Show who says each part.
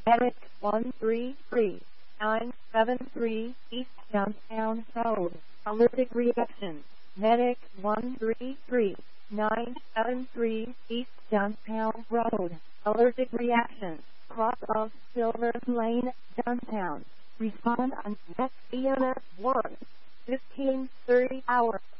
Speaker 1: Medic 133973 East Downtown Road. Allergic reaction. Medic 133973 East Downtown Road. Allergic reaction. Cross of Silver Lane, Downtown. Respond on next EMS 1. 15:30 hours.